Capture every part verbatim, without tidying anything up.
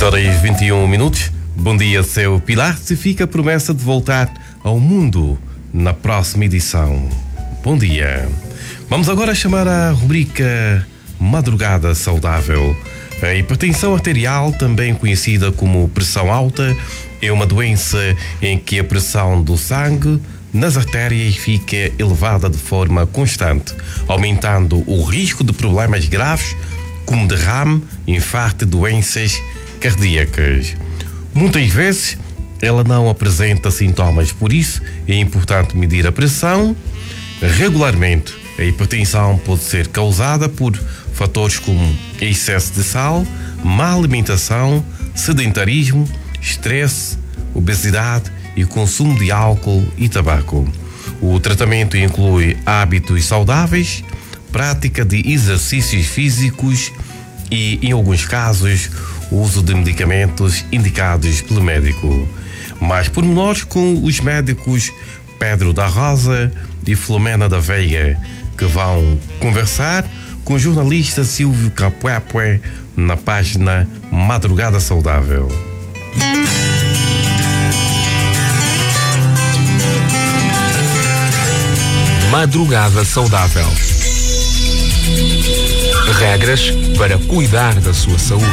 seis horas e vinte e um minutos. Bom dia, seu Pilar. Se fica a promessa de voltar ao mundo na próxima edição. Bom dia. Vamos agora chamar a rubrica Madrugada Saudável. A hipertensão arterial, também conhecida como pressão alta, é uma doença em que a pressão do sangue nas artérias fica elevada de forma constante, aumentando o risco de problemas graves como derrame, infarto e doenças cardíacas. Muitas vezes ela não apresenta sintomas, por isso é importante medir a pressão regularmente. A hipertensão pode ser causada por fatores como excesso de sal, má alimentação, sedentarismo, estresse, obesidade e consumo de álcool e tabaco. O tratamento inclui hábitos saudáveis, prática de exercícios físicos e, em alguns casos, o uso de medicamentos indicados pelo médico. Mais pormenores com os médicos Pedro da Rosa e Filomena da Veiga, que vão conversar com o jornalista Silvio Capuepué na página Madrugada Saudável. Madrugada Saudável. Regras para cuidar da sua saúde.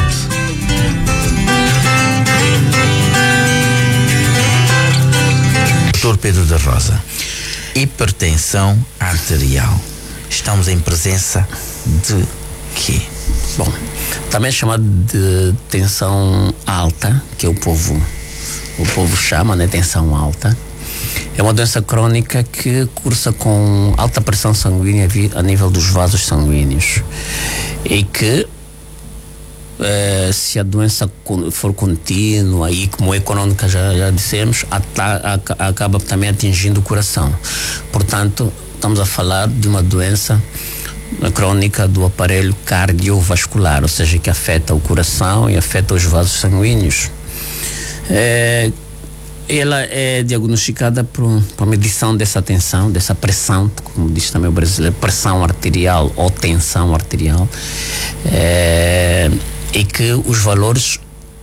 doutor Pedro da Rosa, hipertensão arterial. Estamos em presença de quê? Bom, também é chamado de tensão alta, que o povo, o povo chama, né, tensão alta. É uma doença crônica que cursa com alta pressão sanguínea a nível dos vasos sanguíneos e que eh, se a doença for contínua e como é crônica, já, já dissemos, ata, a, acaba também atingindo o coração. Portanto, estamos a falar de uma doença crônica do aparelho cardiovascular, ou seja, que afeta o coração e afeta os vasos sanguíneos. É, ela é diagnosticada por, por medição dessa tensão, dessa pressão, como diz também o brasileiro, pressão arterial ou tensão arterial, é, e que os valores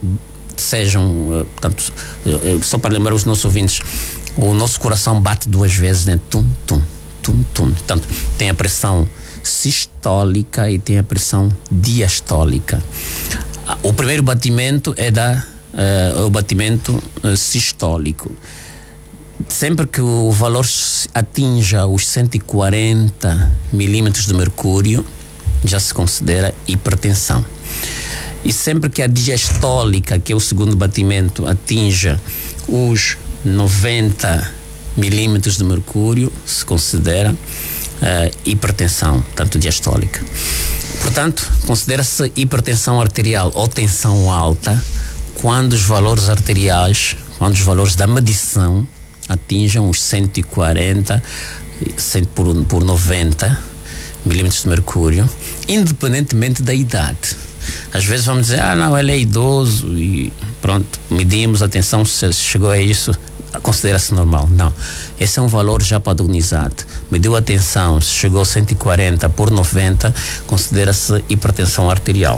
sejam, portanto, só para lembrar os nossos ouvintes, o nosso coração bate duas vezes, né? Tum, tum, tum, tum. Portanto, tem a pressão sistólica e tem a pressão diastólica. O primeiro batimento é da uh, o batimento uh, sistólico. Sempre que o valor atinja os cento e quarenta milímetros de mercúrio, já se considera hipertensão. E sempre que a diastólica, que é o segundo batimento, atinja os noventa milímetros de mercúrio, se considera Uh, hipertensão, tanto diastólica. Portanto, considera-se hipertensão arterial ou tensão alta quando os valores arteriais, quando os valores da medição atinjam os cento e quarenta cem por, por noventa milímetros de mercúrio, independentemente da idade. Às vezes vamos dizer, ah não, ele é idoso e pronto, medimos a tensão, se chegou a isso, considera-se normal. Não, esse é um valor já padronizado. Mediu a tensão, chegou a cento e quarenta por noventa, considera-se hipertensão arterial.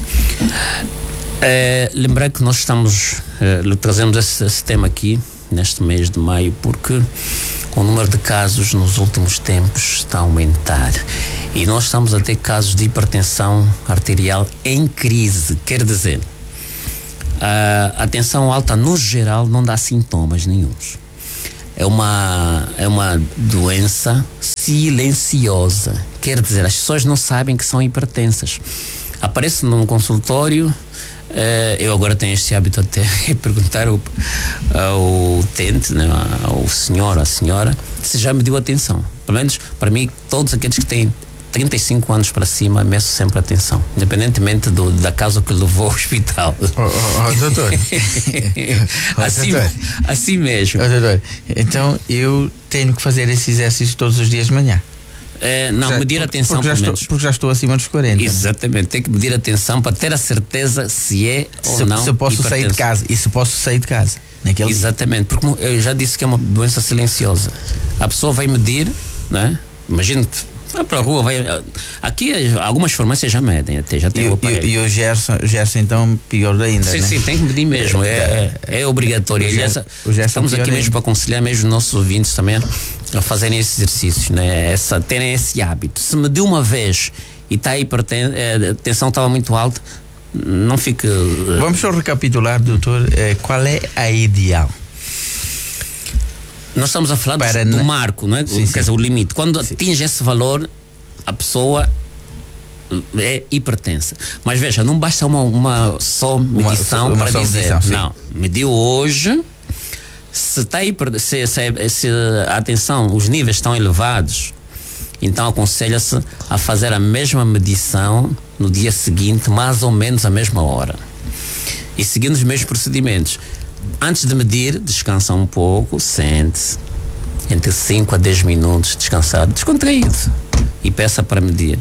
É, lembrar que nós estamos é, trazemos esse, esse tema aqui neste mês de maio porque o número de casos nos últimos tempos está a aumentar e nós estamos a ter casos de hipertensão arterial em crise. Quer dizer, a, a tensão alta no geral não dá sintomas nenhuns. É uma, é uma doença silenciosa. Quer dizer, as pessoas não sabem que são hipertensas. Aparece num consultório, eh, eu agora tenho este hábito até de perguntar ao, ao utente, né, ao senhor, à senhora, se já mediu a tensão. Pelo menos, para mim, todos aqueles que têm trinta e cinco anos para cima, meço sempre a tensão, independentemente do, da causa que levou ao hospital. Oh, oh, oh, doutor. oh, assim, doutor. assim mesmo. Oh, doutor. Então eu tenho que fazer esse exercício todos os dias de manhã. É, não, já, medir a tensão porque já, pelo estou, porque já estou acima dos quarenta. Exatamente, tem que medir a tensão para ter a certeza se é ou se, não. Se eu posso sair de casa. E se posso sair de casa. Naquele Exatamente, porque eu já disse que é uma doença silenciosa. A pessoa vai medir, né? Imagina que Vai para a rua, vai. Aqui algumas farmácias já medem, até já tem E, o e, e o Gerson, o Gerson então pior ainda, Sim, né? sim, tem que medir mesmo, é, é, é obrigatório. O Aliás, Gerson- o Gerson estamos aqui pior mesmo ainda. para aconselhar mesmo os nossos ouvintes também a fazerem esses exercícios, né? Essa, terem esse hábito. Se mediu uma vez e está aí, a tensão estava muito alta, não fique. Uh, Vamos só recapitular, doutor, eh, qual é a ideal? Nós estamos a falar Para do, do na- marco, não é? Sim, Quer sim. dizer, o limite. Quando atinge esse valor, a pessoa é hipertensa. Mas veja, não basta uma, uma só medição uma para só dizer. medição, sim. Não, mediu hoje, se está hiper, se, se, se a atenção, os níveis estão elevados, então aconselha-se a fazer a mesma medição no dia seguinte, mais ou menos à mesma hora. E seguindo os mesmos procedimentos. Antes de medir, descansa um pouco, sente-se entre cinco a dez minutos, descansado, descontraído, e peça para medir.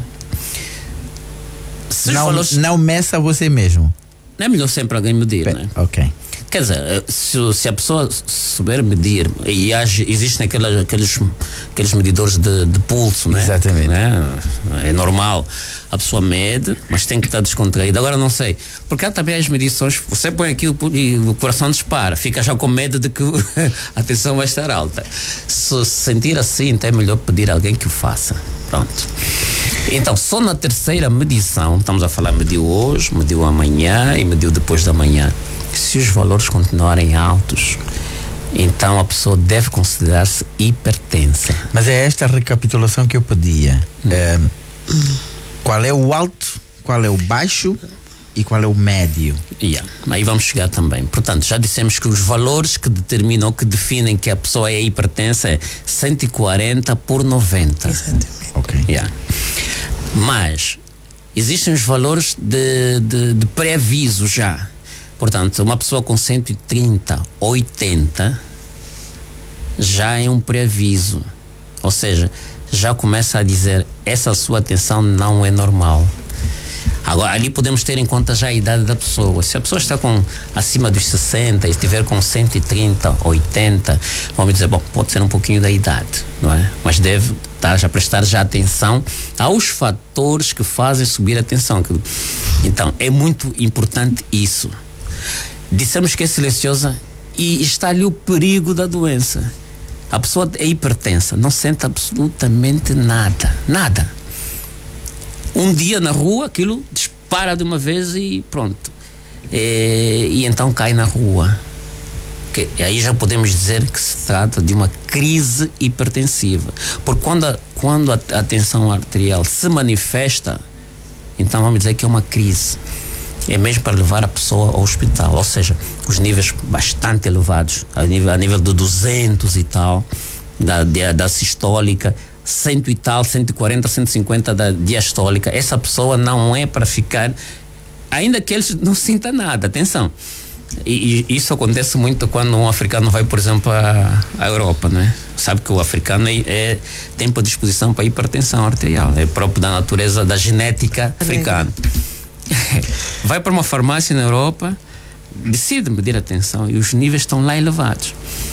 Se os Não, valores- não meça você mesmo. não é melhor sempre alguém medir, né? Ok. Quer dizer, se, se a pessoa souber medir, e age, existem aquelas, aqueles, aqueles medidores de, de pulso, né? Exatamente. Né? É normal. A pessoa mede, mas tem que estar descontraída. Agora não sei, porque há também as medições, você põe aquilo e o coração dispara, fica já com medo de que a tensão vai estar alta. Se sentir assim, então é melhor pedir a alguém que o faça. Pronto. Então, só na terceira medição, estamos a falar, mediu hoje, mediu amanhã e mediu depois da manhã. Se os valores continuarem altos, então a pessoa deve considerar-se hipertensa. Mas é esta recapitulação que eu pedia. Eh, qual é o alto, qual é o baixo e qual é o médio? Yeah. Aí vamos chegar também. Portanto, já dissemos que os valores que determinam, que definem que a pessoa é hipertensa é cento e quarenta por noventa. Exatamente. Ok. Yeah. Mas existem os valores de, de, de pré-aviso já. Portanto, uma pessoa com cento e trinta, oitenta já é um pré-aviso. Ou seja, já começa a dizer essa sua tensão não é normal. Agora, ali podemos ter em conta já a idade da pessoa. Se a pessoa está com acima dos sessenta e estiver com cento e trinta, oitenta, vamos dizer, bom, pode ser um pouquinho da idade, não é? Mas deve estar já prestar já atenção aos fatores que fazem subir a tensão. Então, é muito importante isso. Dissemos que é silenciosa e está ali o perigo da doença. A pessoa é hipertensa, não sente absolutamente nada, nada. Um dia na rua, aquilo dispara de uma vez e pronto. E, e então cai na rua. Que, aí já podemos dizer que se trata de uma crise hipertensiva. Porque quando a, quando a, a tensão arterial se manifesta, então vamos dizer que é uma crise. É mesmo para levar a pessoa ao hospital. Ou seja, os níveis bastante elevados, a nível, a nível de duzentos e tal, da, da, da sistólica, cento e tal, cento e quarenta, cento e cinquenta da diastólica. Essa pessoa não é para ficar, ainda que eles não sintam nada, atenção. E, e isso acontece muito quando um africano vai, por exemplo, à, à Europa, né? Sabe que o africano é, é, tem predisposição para hipertensão arterial, é próprio da natureza, da genética africana. Vai para uma farmácia na Europa, decide medir a tensão e os níveis estão lá elevados.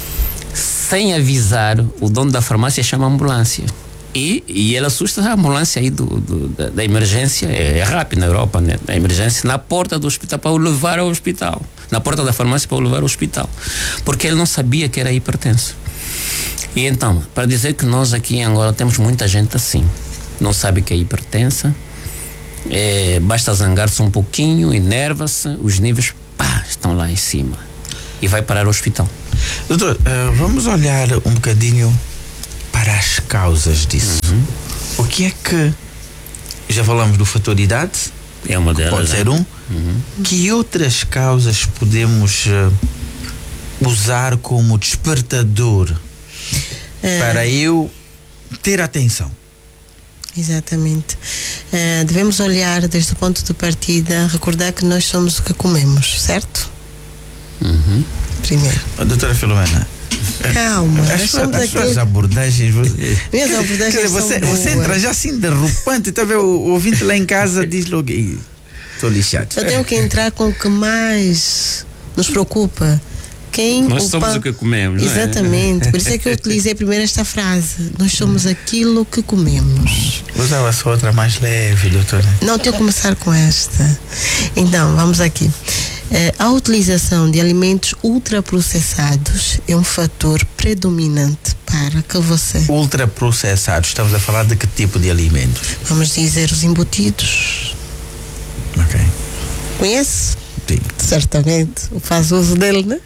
Sem avisar, o dono da farmácia chama a ambulância. E, e ele assusta a ambulância aí do, do, da, da emergência, é, é rápido na Europa, né? A emergência na porta do hospital para o levar ao hospital. Na porta da farmácia para o levar ao hospital. Porque ele não sabia que era hipertenso. E então, para dizer que nós aqui em Angola temos muita gente assim, não sabe que é hipertensa, é, basta zangar-se um pouquinho, enerva-se, os níveis pá, estão lá em cima e vai parar ao hospital. Doutor, uh, vamos olhar um bocadinho para as causas disso. Uhum. O que é que, já falamos do fator idade, é uma delas, pode ser um, uhum. Que outras causas podemos uh, usar como despertador é. para eu ter atenção? Exatamente. Uh, devemos olhar desde o ponto de partida, recordar que nós somos o que comemos, certo? Uhum. Primeiro. A doutora Filomena, calma, as, suas, as suas abordagens, minhas abordagens dizer, você, são você entra já assim derrupante, tá vendo? O, o ouvinte lá em casa diz logo, estou lixado. Eu tenho que entrar com o que mais nos preocupa, quem Nós o somos pão... o que comemos, não é? Exatamente. Por isso é que eu utilizei primeiro esta frase. Nós somos aquilo que comemos. Usava só outra mais leve, doutora. Não, tenho que começar com esta. Então, vamos aqui. Eh, a utilização de alimentos ultraprocessados é um fator predominante para que você... Ultraprocessados, estamos a falar de que tipo de alimentos? Vamos dizer os embutidos. Ok. Conhece? Sim. Certamente. Faz uso dele, né?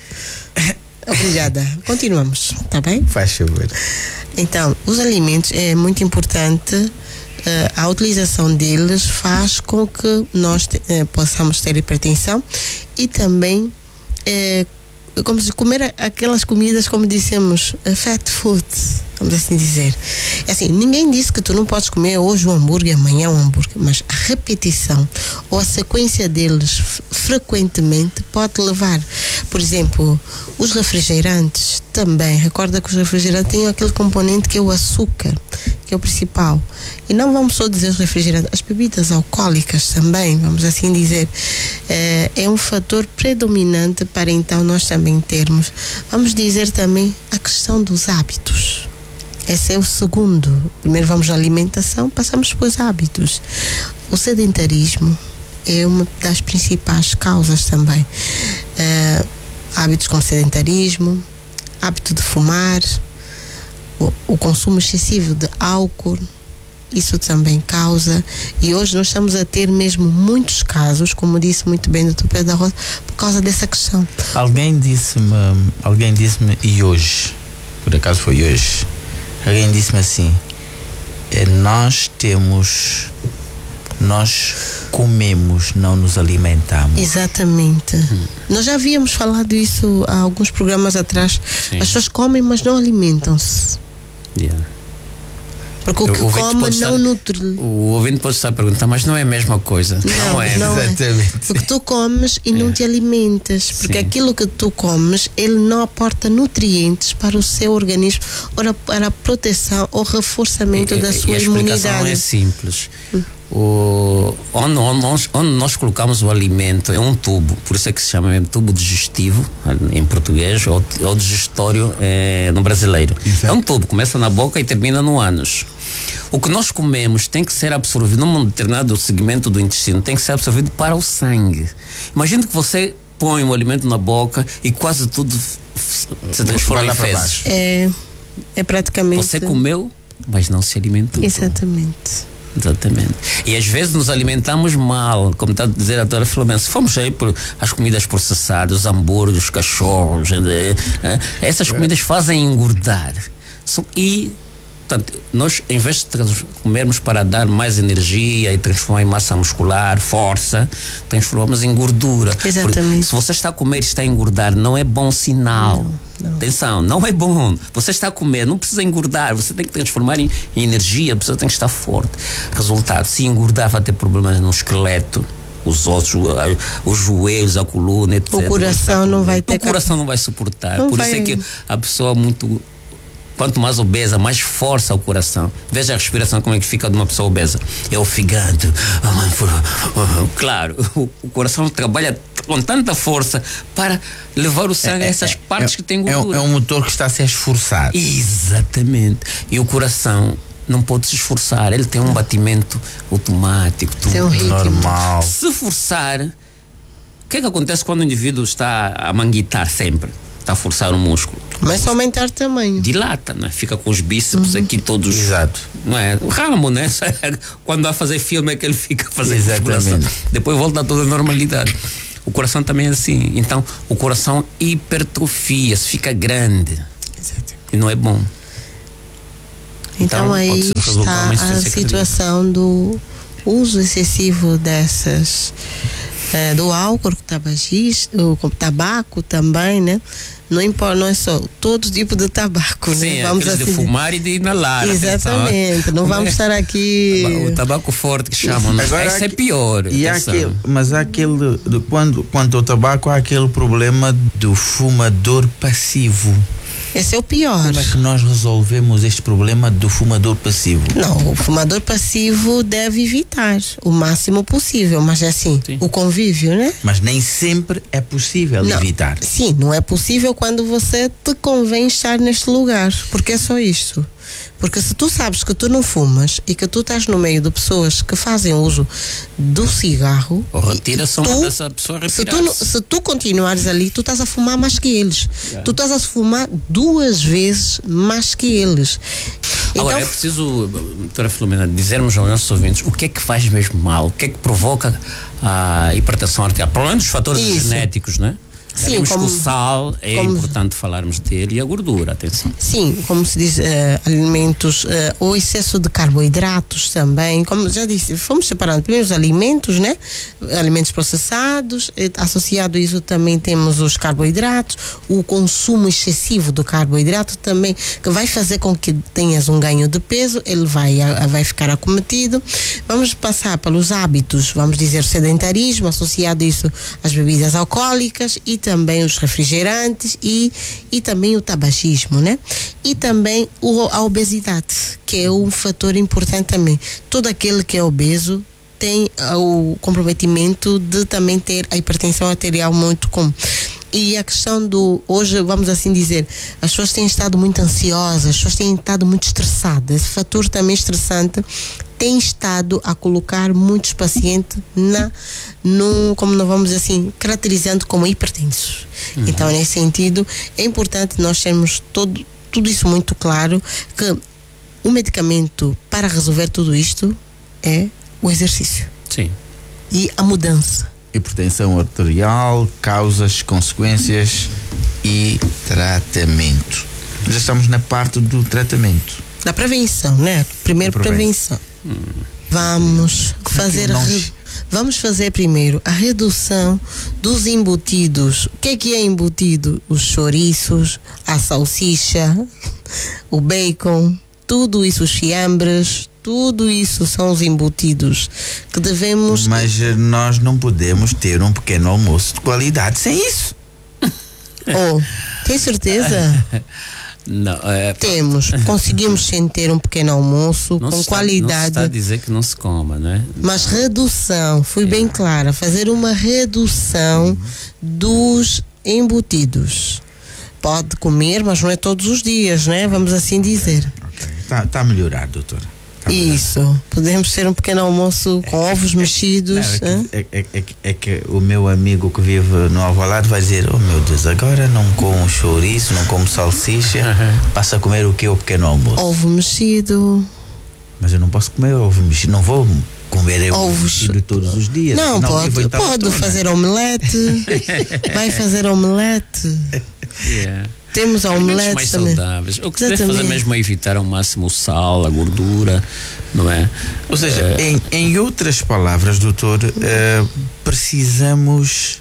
Obrigada. Continuamos, tá bem? Faz favor. Então, os alimentos é muito importante. Uh, a utilização deles faz com que nós te, uh, possamos ter hipertensão e também uh, como se comer aquelas comidas, como dissemos, uh, fat food, vamos assim dizer. É assim, ninguém disse que tu não podes comer hoje um hambúrguer, amanhã um hambúrguer, mas a repetição ou a sequência deles f- frequentemente pode levar, por exemplo, os refrigerantes também. Recorda que os refrigerantes têm aquele componente que é o açúcar, que é o principal. E não vamos só dizer os refrigerantes, as bebidas alcoólicas também, vamos assim dizer, é, é um fator predominante para então nós também termos, vamos dizer também, a questão dos hábitos. Esse é o segundo. Primeiro vamos à alimentação, passamos para os hábitos. O sedentarismo é uma das principais causas também. É, hábitos como sedentarismo, hábito de fumar, o, o consumo excessivo de álcool, isso também causa, e hoje nós estamos a ter mesmo muitos casos, como disse muito bem o doutor Pedro da Rosa, por causa dessa questão. Alguém disse-me, alguém disse-me, e hoje, por acaso foi hoje, alguém disse-me assim, é, nós temos, nós comemos, não nos alimentamos. Exatamente. Hum. Nós já havíamos falado isso há alguns programas atrás. Sim. As pessoas comem, mas não alimentam-se. Yeah. Porque o que o come não estar, nutre. O ouvinte pode estar a perguntar, mas não é a mesma coisa. Não, Não é. não é. Exatamente. Porque tu comes e não É. te alimentas. Porque Sim. aquilo que tu comes, ele não aporta nutrientes para o seu organismo, ou para a proteção ou reforçamento E- da e- sua e a explicação imunidade. é simples. O, onde, onde, nós, onde nós colocamos o alimento é um tubo, por isso é que se chama mesmo tubo digestivo em português, ou, ou digestório é, no brasileiro. Exato. É um tubo, começa na boca e termina no ânus. O que nós comemos tem que ser absorvido num determinado segmento do intestino, tem que ser absorvido para o sangue. Imagina que você põe o alimento na boca e quase tudo f- se transforma Vai lá em para fezes. baixo. É, é praticamente. Você comeu, mas não se alimentou. Exatamente. Exatamente. E às vezes nos alimentamos mal, como está a dizer a doutora Filomena. Se formos aí por as comidas processadas, os hambúrgueres, os cachorros, eh, eh, essas comidas fazem engordar. São- E, portanto, nós, em vez de trans- comermos para dar mais energia e transformar em massa muscular, força, transformamos em gordura. Exatamente. Porque se você está a comer e está a engordar, não é bom sinal. Não, não. Atenção, não é bom. Você está a comer, não precisa engordar, você tem que transformar em, em energia, a pessoa tem que estar forte. Resultado, se engordar vai ter problemas no esqueleto, os ossos, os joelhos, a coluna, etcétera. O coração não vai ter O coração não vai suportar. Não Por vai. isso é que a pessoa muito... Quanto mais obesa, mais força o coração. Veja a respiração como é que fica de uma pessoa obesa. É ofegante. Claro, o, o coração trabalha com tanta força para levar o sangue a essas partes é, que têm é, gordura. é um motor que está a ser esforçado. Exatamente. E o coração não pode se esforçar. Ele tem um batimento automático. Tem um ritmo. Normal. Se forçar, o que é que acontece quando o indivíduo está a manguitar sempre? Está a forçar o músculo. Começa a aumentar tamanho. Dilata, né? Fica com os bíceps Uhum. aqui todos. Exato. Não é? O ramo, né? Quando vai fazer filme é que ele fica fazendo Exatamente. musculação. Depois volta a toda a normalidade. O coração também é assim. Então, o coração hipertrofia-se, fica grande. Exatamente. E não é bom. Então, Então, aí pode-se provocar está uma a insuficiência situação do uso excessivo dessas, eh, do álcool, do tabagismo, o tabaco também, né? Não importa, não é só todo tipo de tabaco, Sim, né? é Vamos aqueles de assim- fumar e de inalar. Exatamente, atenção. não Como vamos é? estar aqui. O tabaco forte que chamam, né? Agora, Esse é aqui- pior. E há atenção. aquele, mas há aquele, de, quando, quanto ao tabaco, há aquele problema do fumador passivo. Esse é o pior. Como é que nós resolvemos este problema do fumador passivo? Não, o fumador passivo deve evitar o máximo possível, mas é assim, Sim. o convívio, né? Mas nem sempre é possível Não. evitar. Sim, não é possível quando você te convém estar neste lugar, porque é só isto. Porque se tu sabes que tu não fumas e que tu estás no meio de pessoas que fazem uso do cigarro, Ou retira-se uma tu- dessa pessoa se tu, não- retirar-se. se tu continuares ali, tu estás a fumar mais que eles. Tu estás a fumar duas vezes mais que eles. Agora, é preciso, doutora Filomena, dizermos aos nossos ouvintes o que é que faz mesmo mal, o que é que provoca a hipertensão arterial. Para além dos fatores Isso. genéticos, né? Sim, Sabemos como- que o sal é como- importante falarmos dele e a gordura, atenção. Sim, como se diz, eh, alimentos, eh, o excesso de carboidratos também, como já disse, fomos separando primeiro os alimentos, né? Alimentos processados, eh, associado a isso também temos os carboidratos, o consumo excessivo do carboidrato também, que vai fazer com que tenhas um ganho de peso, ele vai, a- vai ficar acometido. Vamos passar pelos hábitos, vamos dizer, sedentarismo, associado a isso às bebidas alcoólicas e também os refrigerantes e, e também o tabagismo, né? E também o, a obesidade, que é um fator importante também. Todo aquele que é obeso tem ah, o comprometimento de também ter a hipertensão arterial muito comum. E a questão do, hoje, vamos assim dizer, as pessoas têm estado muito ansiosas, as pessoas têm estado muito estressadas. Esse fator também estressante tem estado a colocar muitos pacientes na, num, como nós vamos dizer assim, caracterizando como hipertensos. Uhum. Então, nesse sentido, é importante nós termos todo, tudo isso muito claro, que o medicamento para resolver tudo isto é o exercício Sim. e a mudança. Hipertensão arterial, causas, consequências e tratamento. Já estamos na parte do tratamento. Da prevenção, né? Primeiro Da prevenção. prevenção. Hum. Vamos fazer a re... Vamos fazer primeiro a redução dos embutidos. O que é que é embutido? Os chouriços, a salsicha, o bacon, tudo isso, os fiambres, tudo isso são os embutidos que devemos. Mas eh, nós não podemos ter um pequeno almoço de qualidade sem isso. Oh, tem certeza? Não, é, Temos, conseguimos sem ter um pequeno almoço não com se está, qualidade. Não se está a dizer que não se coma, não é? Mas redução, fui bem clara, fazer uma redução dos embutidos. Pode comer, mas não é todos os dias, né? Vamos assim dizer. Está tá a melhorar, doutora. Tá a melhorar. Isso, podemos ter um pequeno almoço com ovos mexidos. Não, hã? é, que, é, é, que, é que o meu amigo que vive no Alvalade vai dizer: oh meu Deus, agora não como chouriço, não como salsicha, passa a comer o que? O pequeno almoço. Ovo mexido. Mas eu não posso comer ovo mexido, não vou comer ovo Ovos. mexido todos os dias. Não, senão eu pode, vou estar pode toda. fazer omelete. Vai fazer omelete. Yeah. Temos a Alimentos omelete mais também. saudáveis. O que se deve fazer Exatamente. mesmo é evitar ao máximo o sal, a gordura, não é? Ou seja, Eh, em, em outras palavras, doutor, eh, precisamos.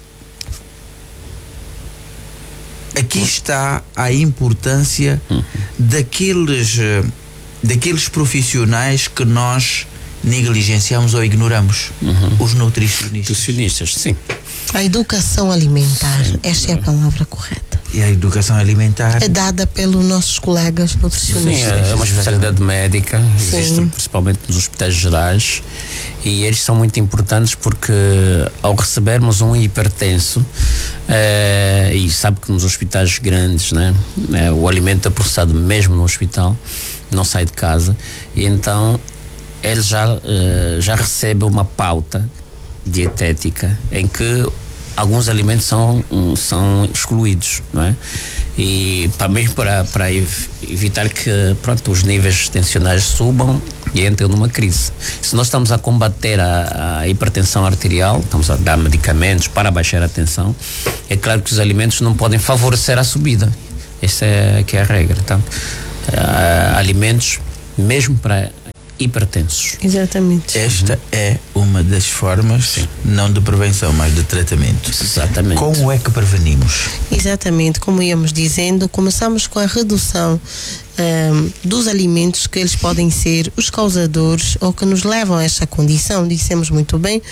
Aqui está a importância daqueles, eh, daqueles profissionais que nós negligenciamos ou ignoramos. Os nutricionistas. nutricionistas, sim. A educação alimentar, esta é a palavra correta. E a educação alimentar. É dada pelos nossos colegas Sim, nutricionistas. é uma especialidade médica, existe Sim. principalmente nos hospitais gerais, e eles são muito importantes porque ao recebermos um hipertenso, eh, e sabe que nos hospitais grandes, né, eh, o alimento é processado mesmo no hospital, não sai de casa, e então ele já, eh, já recebe uma pauta dietética em que alguns alimentos são, um, são excluídos, não é? E para mesmo para, para ev- evitar que, pronto, os níveis tensionais subam e entrem numa crise. Se nós estamos a combater a, a hipertensão arterial, estamos a dar medicamentos para baixar a tensão, é claro que os alimentos não podem favorecer a subida. Essa é que é a regra, tá? Ah, alimentos mesmo para hipertensos. Exatamente. Esta é uma das formas, não de prevenção, mas de tratamento. Exatamente. Como é que prevenimos? Exatamente, como íamos dizendo, começamos com a redução ahm, dos alimentos que eles podem ser os causadores ou que nos levam a esta condição. Dissemos muito bem,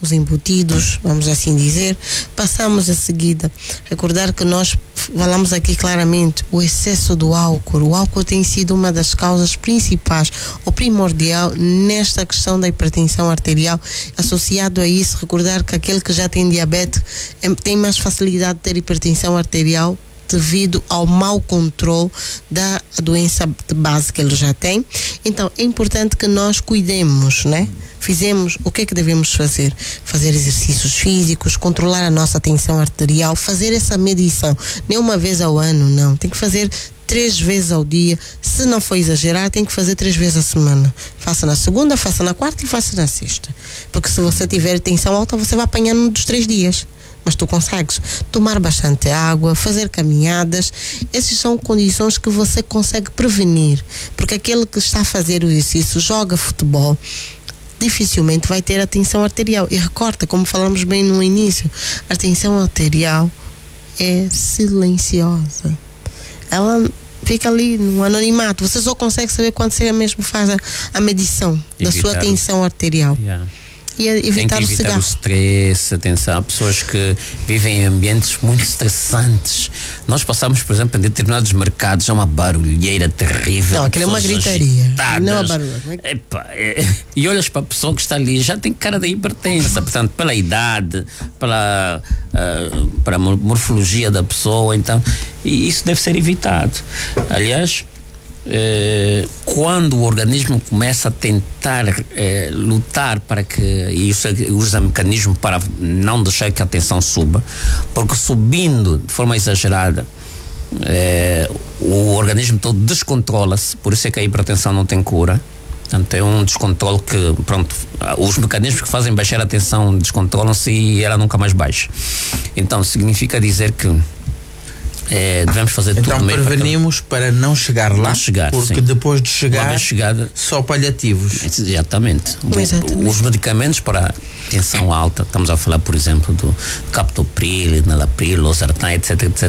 os embutidos, vamos assim dizer. Passamos a seguida, recordar que nós falamos aqui claramente, o excesso do álcool. O álcool tem sido uma das causas principais, ou primordial, nesta questão da hipertensão arterial. Associado a isso, recordar que aquele que já tem diabetes é, tem mais facilidade de ter hipertensão arterial devido ao mau controle da doença de base que ele já tem. Então é importante que nós cuidemos, né? Fizemos, o que é que devemos fazer? Fazer exercícios físicos, controlar a nossa tensão arterial, fazer essa medição, nem uma vez ao ano, não, tem que fazer três vezes ao dia. Se não for exagerar, tem que fazer três vezes a semana. Faça na segunda, faça na quarta e faça na sexta, porque se você tiver tensão alta, você vai apanhar num dos três dias. Mas tu consegues tomar bastante água, fazer caminhadas. Essas são condições que você consegue prevenir, porque aquele que está a fazer o exercício, joga futebol, dificilmente vai ter a tensão arterial. E recorda, como falamos bem no início, a tensão arterial é silenciosa. Ela fica ali no anonimato. Você só consegue saber quando você mesmo faz a, a medição evitar da sua tensão arterial. Yeah. E evitar, Tem que o evitar cigarro. o stress, atenção, há pessoas que vivem em ambientes muito estressantes. Nós passamos, por exemplo, em determinados mercados, há uma barulheira terrível. Não, aquilo é uma pessoas gritaria, agitadas. não é uma barulheira. Epá, é, e olhas para a pessoa que está ali, já tem cara de hipertensa, portanto, pela idade, pela, uh, pela morfologia da pessoa, então, e isso deve ser evitado. Aliás, Eh, quando o organismo começa a tentar eh, lutar para que, e usa, usa mecanismo para não deixar que a tensão suba, porque subindo de forma exagerada, eh, o organismo todo descontrola-se, por isso é que a hipertensão não tem cura. Portanto, é um descontrole que, pronto, os mecanismos que fazem baixar a tensão descontrolam-se e ela nunca mais baixa. Então, significa dizer que É, devemos fazer então tudo prevenimos para, para não chegar lá, não chegar, porque sim. depois de chegar, chegada, só paliativos. Exatamente. Exatamente. Os medicamentos para tensão alta, estamos a falar, por exemplo, do captopril, enalapril, losartan, etc, etc,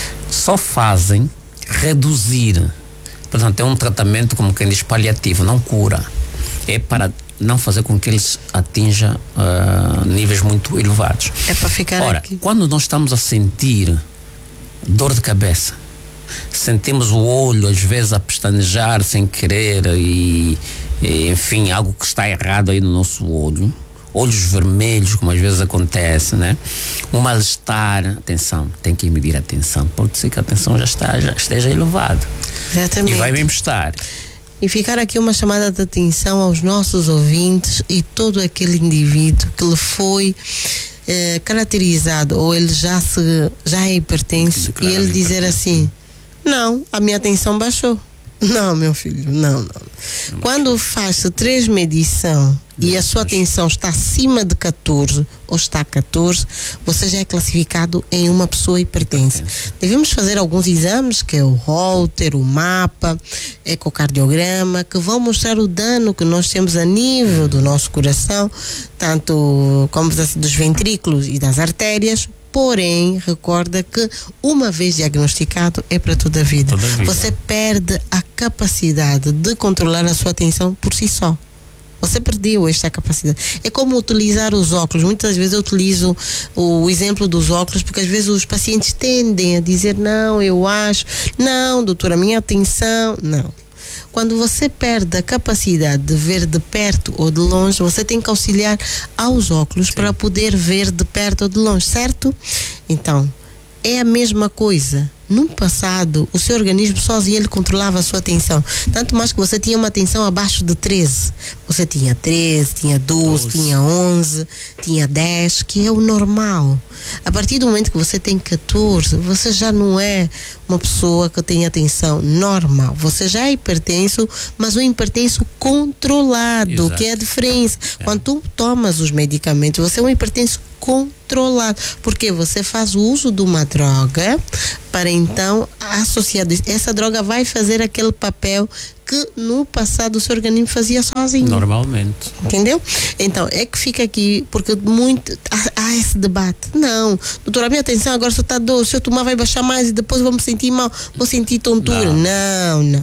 só fazem reduzir. Portanto, é um tratamento, como quem diz, paliativo, não cura. É para não fazer com que eles atinjam uh, níveis muito elevados. É para ficar Ora, aqui. quando nós estamos a sentir dor de cabeça, sentimos o olho às vezes a pestanejar sem querer e, e enfim, algo que está errado aí no nosso olho, olhos vermelhos, como às vezes acontece, né? Um mal-estar, atenção, tem que medir a tensão, pode ser que a tensão já, está, já esteja elevada. Exatamente. E vai mesmo estar. E ficar aqui uma chamada de atenção aos nossos ouvintes e todo aquele indivíduo que lhe foi Eh, caracterizado ou ele já se já é hipertenso e ele dizer assim: não, a minha tensão baixou. Não, meu filho, não, não. não Quando faz-se três medição e a sua tensão está acima de catorze ou está a catorze, você já é classificado em uma pessoa hipertensa. Devemos fazer alguns exames, que é o Holter, o mapa, ecocardiograma, que vão mostrar o dano que nós temos a nível do nosso coração, tanto como dos ventrículos e das artérias. Porém, recorda que uma vez diagnosticado é para toda a vida. Toda a vida. Você perde a capacidade de controlar a sua tensão por si só. Você perdeu esta capacidade. É como utilizar os óculos. Muitas vezes eu utilizo o exemplo dos óculos, porque às vezes os pacientes tendem a dizer: não, eu acho, não, doutora, a minha atenção, não. Quando você perde a capacidade de ver de perto ou de longe, você tem que auxiliar aos óculos Sim. para poder ver de perto ou de longe, certo? Então, é a mesma coisa. No passado, o seu organismo sozinho ele controlava a sua tensão. Tanto mais que você tinha uma tensão abaixo de treze. Você tinha treze, tinha doze, doze. Tinha onze, tinha dez, que é o normal. A partir do momento que você tem catorze, você já não é uma pessoa que tem a tensão normal. Você já é hipertenso, mas um hipertenso controlado, Exato. Que é a diferença. É. Quando tu tomas os medicamentos, você é um hipertenso controlado, porque você faz o uso de uma droga para então associar essa droga vai fazer aquele papel que no passado o seu organismo fazia sozinho. Normalmente. Entendeu? Então, é que fica aqui, porque muito há, há esse debate. Não, doutora, a minha atenção agora só está doce, se eu tomar vai baixar mais e depois vou me sentir mal, vou sentir tontura. Não, não, não. não.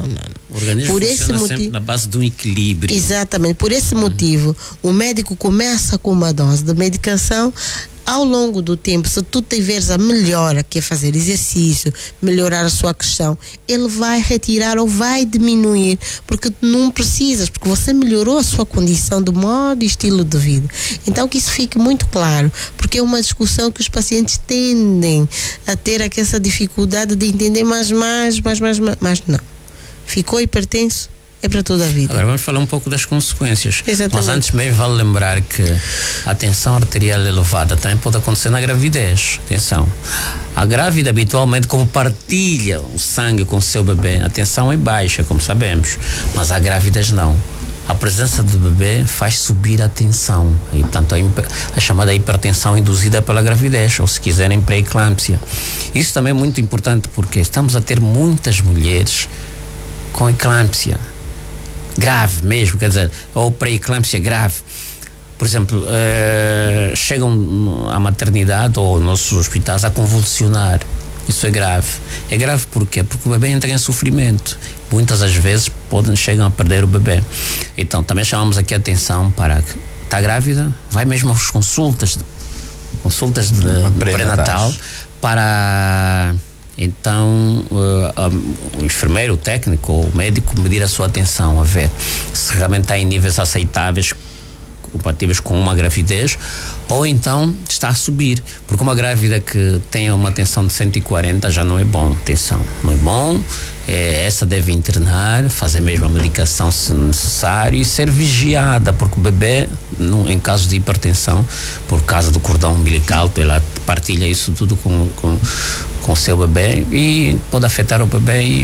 O organismo por funciona esse sempre motivo, na base do equilíbrio. exatamente, por esse motivo, o médico começa com uma dose de medicação. Ao longo do tempo, se tu tiveres a melhora, que é fazer exercício, melhorar a sua questão, ele vai retirar ou vai diminuir, porque tu não precisas, porque você melhorou a sua condição de modo e estilo de vida. Então que isso fique muito claro, porque é uma discussão que os pacientes tendem a ter essa dificuldade de entender mais, mais, mais, mais, mais, mas não. Ficou hipertenso? É para toda a vida. Agora vamos falar um pouco das consequências. Exatamente. Mas antes mesmo vale lembrar que a tensão arterial elevada também pode acontecer na gravidez. Atenção. A grávida habitualmente, como partilha o sangue com o seu bebê, a tensão é baixa, como sabemos. Mas há grávidas não. A presença do bebê faz subir a tensão. E, portanto, a, hiper, a chamada hipertensão induzida pela gravidez, ou se quiserem, pré-eclâmpsia. Isso também é muito importante porque estamos a ter muitas mulheres com eclâmpsia grave mesmo, quer dizer, ou pré-eclâmpsia grave. Por exemplo, uh, chegam à maternidade ou aos nossos hospitais a convulsionar. Isso é grave. É grave por quê? Porque o bebê entra em sofrimento. Muitas das vezes podem, chegam a perder o bebê. Então, também chamamos aqui a atenção para que está grávida, vai mesmo às consultas, consultas de, de pré-natal para... Então, uh, um, o enfermeiro, o técnico ou o médico medir a sua atenção, a ver se realmente está em níveis aceitáveis, compatíveis com uma gravidez, ou então está a subir, porque uma grávida que tenha uma tensão de cento e quarenta já não é bom, atenção, não é bom, é, essa deve internar, fazer mesmo a medicação se necessário e ser vigiada, porque o bebê, no, em caso de hipertensão, por causa do cordão umbilical, ela partilha isso tudo com, com, com o seu bebê e pode afetar o bebê e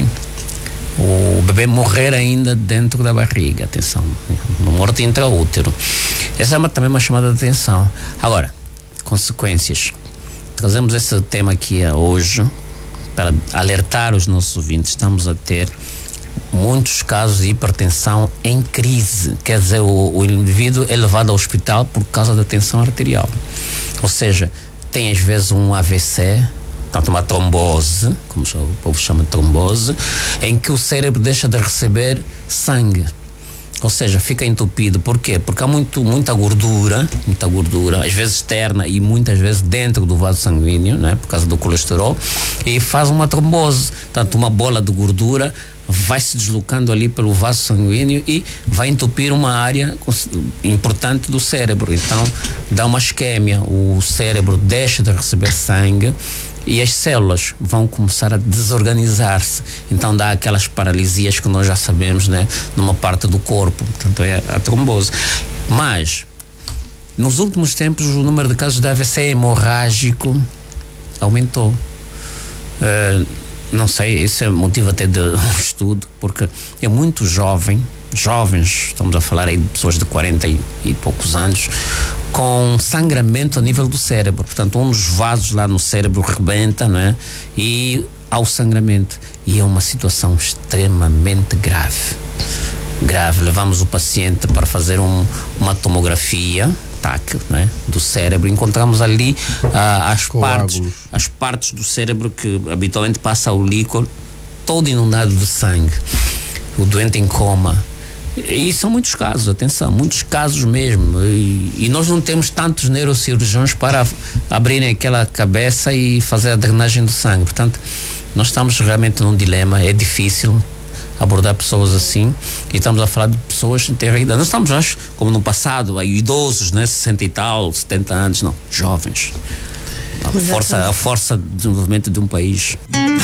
o bebê morrer ainda dentro da barriga, atenção, uma morte intraútero. Essa é uma, também uma chamada de atenção. Agora, consequências. Trazemos esse tema aqui hoje para alertar os nossos ouvintes. Estamos a ter muitos casos de hipertensão em crise, quer dizer, o, o indivíduo é levado ao hospital por causa da tensão arterial. Ou seja, tem às vezes um A V C, portanto uma trombose, como o povo chama de trombose, em que o cérebro deixa de receber sangue. Ou seja, fica entupido. Por quê? Porque há muito, muita gordura, muita gordura, às vezes externa e muitas vezes dentro do vaso sanguíneo, né, por causa do colesterol, e faz uma trombose. Portanto, uma bola de gordura vai se deslocando ali pelo vaso sanguíneo e vai entupir uma área importante do cérebro. Então, dá uma isquémia, o cérebro deixa de receber sangue e as células vão começar a desorganizar-se. Então dá aquelas paralisias que nós já sabemos, né, numa parte do corpo. Portanto, é a trombose. Mas, nos últimos tempos, o número de casos de A V C hemorrágico aumentou. Uh, não sei, isso é motivo até de um estudo, porque é muito jovem, jovens, estamos a falar aí de pessoas de quarenta e, e poucos anos, com sangramento a nível do cérebro. Portanto, um dos vasos lá no cérebro rebenta, não é? E ao sangramento. E é uma situação extremamente grave. Grave. Levamos o paciente para fazer um, uma tomografia tátil, não é? Do cérebro. Encontramos ali ah, as, partes, as partes do cérebro que habitualmente passa o líquor todo inundado de sangue. O doente em coma. E são muitos casos, atenção, muitos casos mesmo. E, e nós não temos tantos neurocirurgiões para abrirem aquela cabeça e fazer a drenagem do sangue. Portanto, nós estamos realmente num dilema. É difícil abordar pessoas assim. E estamos a falar de pessoas em terra idade. Não estamos, acho, como no passado, aí, idosos, né, sessenta e tal, setenta anos, não, jovens. A força, a força de desenvolvimento de um país.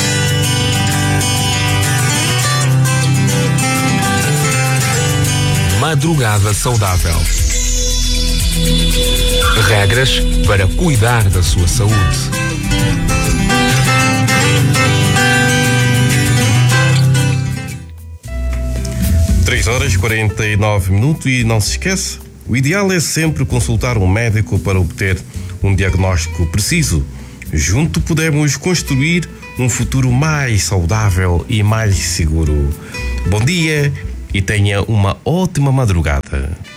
Madrugada saudável. Regras para cuidar da sua saúde. três horas e quarenta e nove minutos e não se esqueça, o ideal é sempre consultar um médico para obter um diagnóstico preciso. Junto podemos construir um futuro mais saudável e mais seguro. Bom dia e tenha uma ótima madrugada.